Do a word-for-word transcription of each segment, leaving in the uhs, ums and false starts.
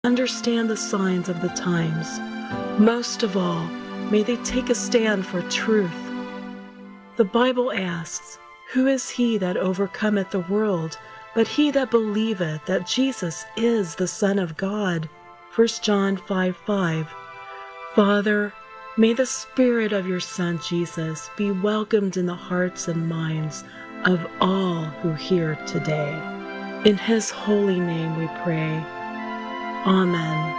understand the signs of the times. Most of all, may they take a stand for truth. The Bible asks, "Who is he that overcometh the world, but he that believeth that Jesus is the Son of God?" First John five five. Father, may the Spirit of your Son Jesus be welcomed in the hearts and minds of all who hear today. In his holy name we pray. Amen.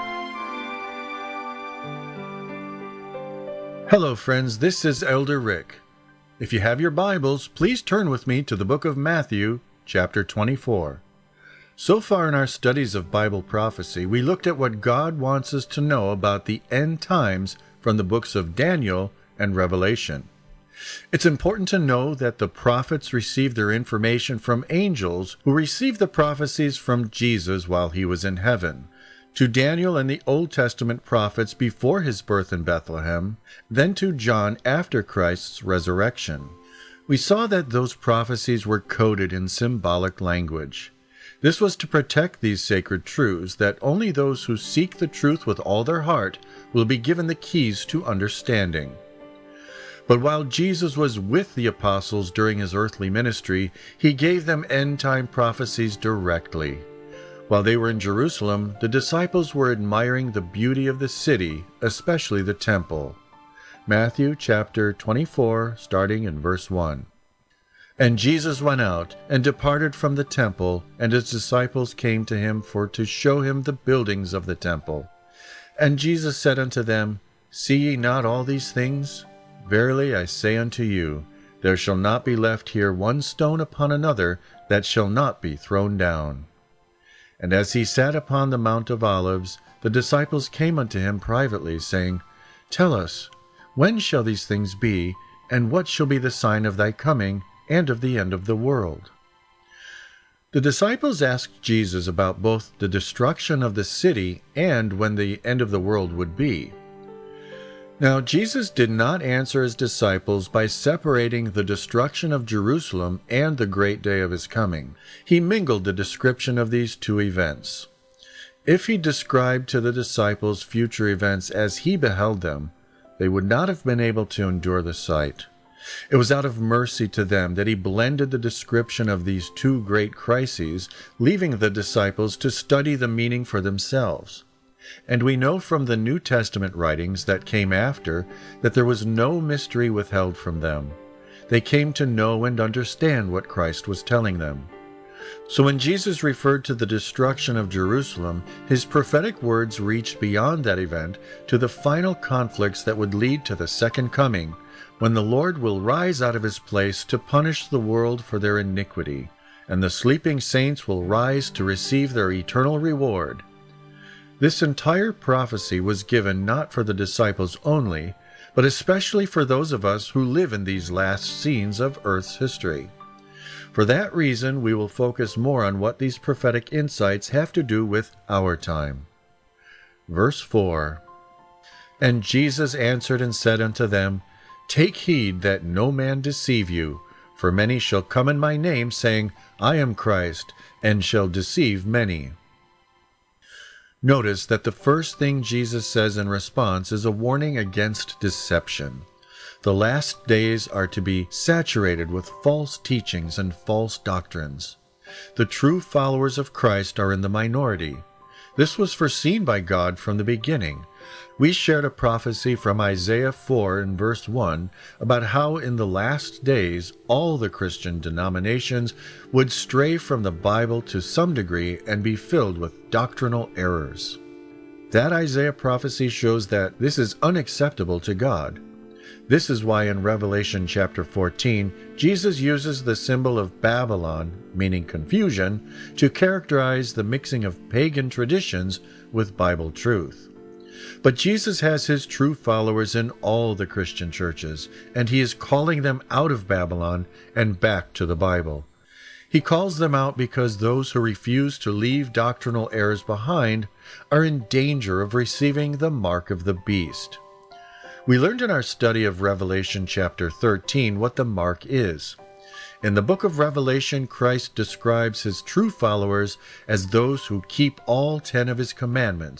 Hello friends, this is Elder Rick. If you have your Bibles, please turn with me to the book of Matthew, chapter twenty-four. So far in our studies of Bible prophecy, we looked at what God wants us to know about the end times from the books of Daniel and Revelation. It's important to know that the prophets received their information from angels who received the prophecies from Jesus while he was in heaven, to Daniel and the Old Testament prophets before his birth in Bethlehem, then to John after Christ's resurrection. We saw that those prophecies were coded in symbolic language. This was to protect these sacred truths, that only those who seek the truth with all their heart will be given the keys to understanding. But while Jesus was with the apostles during his earthly ministry, he gave them end-time prophecies directly. While they were in Jerusalem, the disciples were admiring the beauty of the city, especially the temple. Matthew chapter twenty-four, starting in verse one. And Jesus went out, and departed from the temple, and his disciples came to him for to show him the buildings of the temple. And Jesus said unto them, See ye not all these things? Verily I say unto you, there shall not be left here one stone upon another that shall not be thrown down. And as he sat upon the Mount of Olives, the disciples came unto him privately, saying, Tell us, when shall these things be, and what shall be the sign of thy coming, and of the end of the world? The disciples asked Jesus about both the destruction of the city and when the end of the world would be. Now Jesus did not answer his disciples by separating the destruction of Jerusalem and the great day of his coming. He mingled the description of these two events. If he described to the disciples future events as he beheld them, they would not have been able to endure the sight. It was out of mercy to them that he blended the description of these two great crises, leaving the disciples to study the meaning for themselves. And we know from the New Testament writings that came after that there was no mystery withheld from them. They came to know and understand what Christ was telling them. So when Jesus referred to the destruction of Jerusalem, his prophetic words reached beyond that event to the final conflicts that would lead to the second coming, when the Lord will rise out of his place to punish the world for their iniquity, and the sleeping saints will rise to receive their eternal reward. This entire prophecy was given not for the disciples only, but especially for those of us who live in these last scenes of Earth's history. For that reason, we will focus more on what these prophetic insights have to do with our time. Verse four. And Jesus answered and said unto them, Take heed that no man deceive you, for many shall come in my name, saying, I am Christ, and shall deceive many. Notice that the first thing Jesus says in response is a warning against deception. The last days are to be saturated with false teachings and false doctrines. The true followers of Christ are in the minority. This was foreseen by God from the beginning. We shared a prophecy from Isaiah four in verse one about how in the last days all the Christian denominations would stray from the Bible to some degree and be filled with doctrinal errors. That Isaiah prophecy shows that this is unacceptable to God. This is why in Revelation chapter fourteen, Jesus uses the symbol of Babylon, meaning confusion, to characterize the mixing of pagan traditions with Bible truth. But Jesus has his true followers in all the Christian churches, and he is calling them out of Babylon and back to the Bible. He calls them out because those who refuse to leave doctrinal errors behind are in danger of receiving the mark of the beast. We learned in our study of Revelation chapter thirteen what the mark is. In the book of Revelation, Christ describes his true followers as those who keep all ten of his commandments